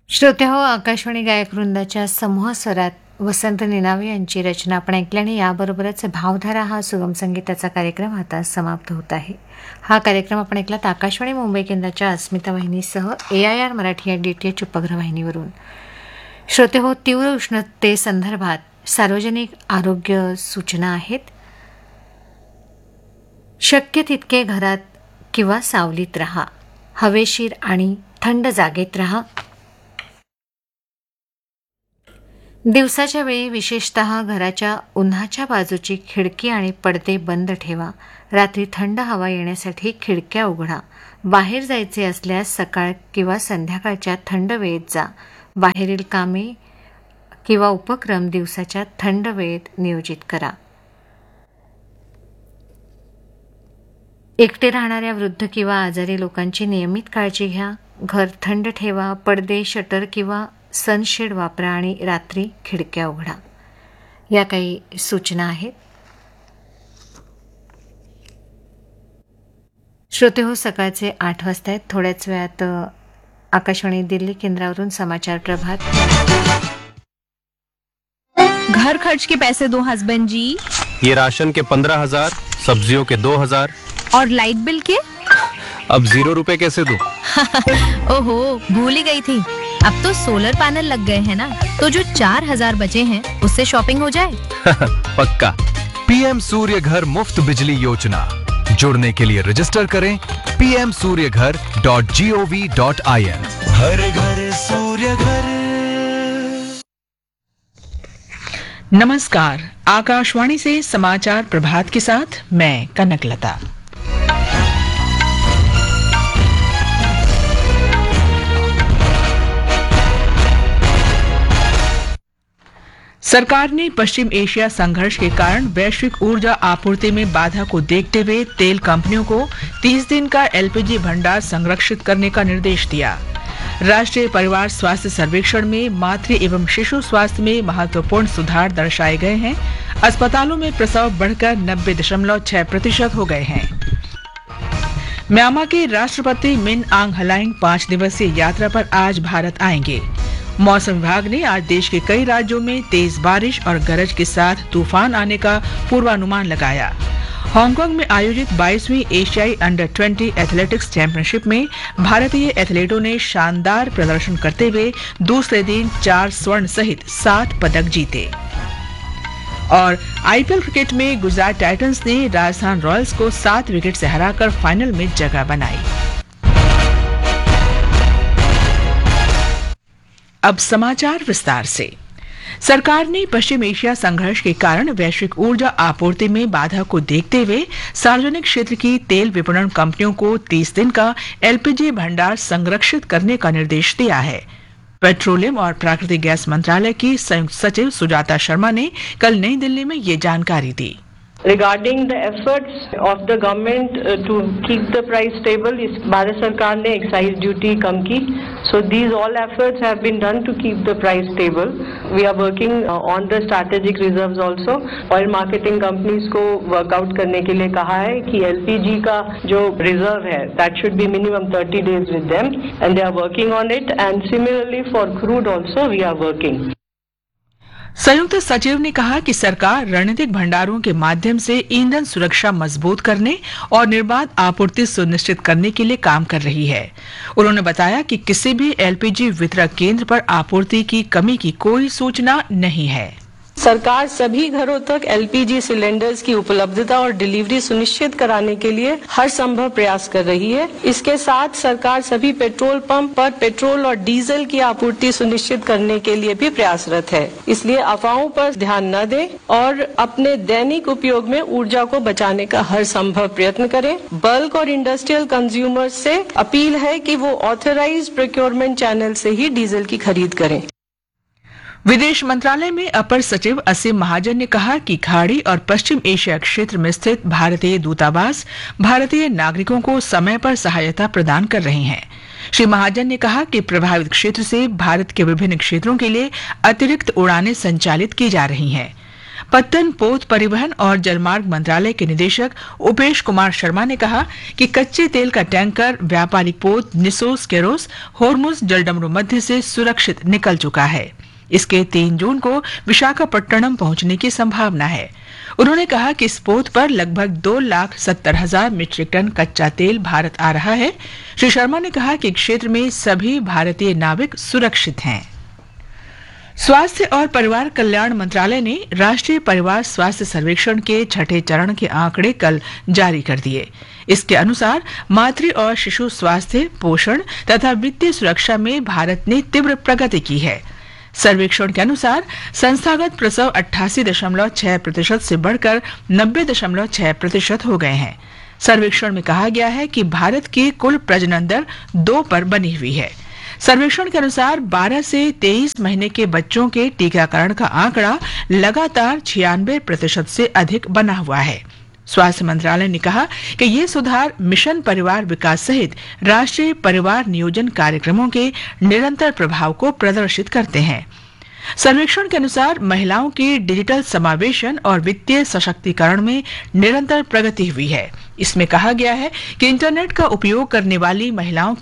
श्रोते हो, आकाशवाणी गायक वृंदाच्या समूह स्वरात वसंत निनावे यांची रचना आपण ऐकली आणि याबरोबरच भावधारा हा सुगम संगीताचा कार्यक्रम आता समाप्त होत आहे. हा कार्यक्रम आपण ऐकलात आकाशवाणी मुंबई केंद्राच्या अस्मिता वाहिनीसह AIR मराठी या DTH उपग्रह वाहिनीवरून. श्रोते हो, तीव्र उष्णतेसंदर्भात सार्वजनिक आरोग्य सूचना आहेत. शक्य तितके घरात किंवा सावलीत राहा. हवेशीर आणि थंड जागेत राहा. दिवसाच्या वेळी विशेषतः घराच्या उन्हाच्या बाजूची खिडकी आणि पडदे बंद ठेवा. रात्री थंड हवा येण्यासाठी खिडक्या उघडा. बाहेर जायचे असल्यास सकाळ किंवा संध्याकाळच्या थंड वेळेत जा. बाहेरील कामे किंवा उपक्रम दिवसाच्या थंड वेळेत नियोजित करा. एकटे राहणाऱ्या वृद्ध किंवा आजारी लोकांची नियमित काळजी घ्या. घर थंड ठेवा. पडदे, शटर किंवा सनशेड वापरा आणि रात्री खिडक्या उघडा. या काही सूचना आहेत. श्रोते हो, सकाळचे 8 वाजता आहेत. थोड्याच वेळात आकाशवाणी दिल्ली केंद्रावरून समाचार प्रभात. घर खर्च के पैसे दो हस्बैंड जी. ये राशन के 15,000, सब्जियों के 2,000 और लाइट बिल के? अब 0 रुपए कैसे दूं? ओहो, भूल ही गई थी. अब तो सोलर पैनल लग गए हैं ना, तो जो 4,000 बचे हैं उससे शॉपिंग हो जाए. पक्का. PM सूर्य घर मुफ्त बिजली योजना. जुड़ने के लिए रजिस्टर करें pmsuryaghar.gov.in. हर घर सूर्य घर. नमस्कार, आकाशवाणी से समाचार प्रभात के साथ मैं कनकलता. सरकार ने पश्चिम एशिया संघर्ष के कारण वैश्विक ऊर्जा आपूर्ति में बाधा को देखते हुए तेल कंपनियों को 30 दिन का LPG भंडार संरक्षित करने का निर्देश दिया. राष्ट्रीय परिवार स्वास्थ्य सर्वेक्षण में मातृ एवं शिशु स्वास्थ्य में महत्वपूर्ण सुधार दर्शाए गए हैं. अस्पतालों में प्रसव बढ़कर 90.6% हो गए हैं. म्यांमार के राष्ट्रपति मिन आंग हलाइंग 5 दिवसीय यात्रा पर आज भारत आएंगे. मौसम विभाग ने आज देश के कई राज्यों में तेज बारिश और गरज के साथ तूफान आने का पूर्वानुमान लगाया. हांगकांग में आयोजित 22वीं एशियाई अंडर-20 एथलेटिक्स चैंपियनशिप में भारतीय एथलीटों ने शानदार प्रदर्शन करते हुए दूसरे दिन 4 स्वर्ण सहित 7 पदक जीते. और IPL क्रिकेट में गुजरात टाइटंस ने राजस्थान रॉयल्स को 7 विकेट से हराकर फाइनल में जगह बनाई. अब समाचार विस्तार से. सरकार ने पश्चिम एशिया संघर्ष के कारण वैश्विक ऊर्जा आपूर्ति में बाधा को देखते हुए सार्वजनिक क्षेत्र की तेल विपणन कंपनियों को 30 दिन का LPG भंडार संरक्षित करने का निर्देश दिया है. पेट्रोलियम और प्राकृतिक गैस मंत्रालय की संयुक्त सचिव सुजाता शर्मा ने कल नई दिल्ली में ये जानकारी दी. Regarding the efforts of the government to keep the price stable, इस भारत सरकार ने एक्साइज ड्यूटी कम की. So these all efforts have been done to keep the price stable. We are working on the strategic reserves also. Oil marketing companies को workout करने के लिए कहा है कि LPG का जो रिजर्व है that should be minimum 30 days with them and they are working on it. And similarly for crude also we are working. संयुक्त सचिव ने कहा कि सरकार रणनीतिक भंडारों के माध्यम से ईंधन सुरक्षा मजबूत करने और निर्बाध आपूर्ति सुनिश्चित करने के लिए काम कर रही है. उन्होंने बताया कि किसी भी LPG वितरक केंद्र पर आपूर्ति की कमी की कोई सूचना नहीं है. सरकार सभी घरों तक LPG सिलेंडर्स की उपलब्धता और डिलीवरी सुनिश्चित कराने के लिए हर संभव प्रयास कर रही है. इसके साथ सरकार सभी पेट्रोल पंप पर पेट्रोल और डीजल की आपूर्ति सुनिश्चित करने के लिए भी प्रयासरत है. इसलिए अफवाहों पर ध्यान न दें और अपने दैनिक उपयोग में ऊर्जा को बचाने का हर संभव प्रयत्न करें. बल्क और इंडस्ट्रियल कंज्यूमर्स से अपील है कि वो ऑथराइज्ड प्रोक्योरमेंट चैनल से ही डीजल की खरीद करें. विदेश मंत्रालय में अपर सचिव असीम महाजन ने कहा कि खाड़ी और पश्चिम एशिया क्षेत्र में स्थित भारतीय दूतावास भारतीय नागरिकों को समय पर सहायता प्रदान कर रहे हैं. श्री महाजन ने कहा कि प्रभावित क्षेत्र से भारत के विभिन्न क्षेत्रों के लिए अतिरिक्त उड़ानें संचालित की जा रही हैं. पत्तन पोत परिवहन और जलमार्ग मंत्रालय के निदेशक उपेश कुमार शर्मा ने कहा कि कच्चे तेल का टैंकर व्यापारिक पोत निसोस केरोस होर्मुज जलडमरू मध्य से सुरक्षित निकल चुका है। इसके 3 जून को विशाखापट्टनम पहुंचने की संभावना है। उन्होंने कहा कि इस पोत पर लगभग 2,70,000 मीट्रिक टन कच्चा तेल भारत आ रहा है। श्री शर्मा ने कहा कि क्षेत्र में सभी भारतीय नाविक सुरक्षित हैं। स्वास्थ्य और परिवार कल्याण मंत्रालय ने राष्ट्रीय परिवार स्वास्थ्य सर्वेक्षण के 6ठे चरण के आंकड़े कल जारी कर दिए। इसके अनुसार मातृ और शिशु स्वास्थ्य, पोषण तथा वित्तीय सुरक्षा में भारत ने तीव्र प्रगति की है। सर्वेक्षण के अनुसार संस्थागत प्रसव 88.6% से बढ़कर 90.6% हो गए हैं। सर्वेक्षण में कहा गया है कि भारत की कुल प्रजनन दर 2 पर बनी हुई है। सर्वेक्षण के अनुसार 12 से 23 महीने के बच्चों के टीकाकरण का आंकड़ा लगातार 96% से अधिक बना हुआ है। स्वास्थ्य मंत्रालय ने कहा कि ये सुधार मिशन परिवार विकास सहित राष्ट्रीय परिवार नियोजन कार्यक्रमों के निरंतर प्रभाव को प्रदर्शित करते हैं। सर्वेक्षण के अनुसार महिलाओं के डिजिटल समावेशन और वित्तीय सशक्तिकरण में निरंतर प्रगति हुई है। इसमें कहा गया है कि इंटरनेट का उपयोग करने वाली महिलाओं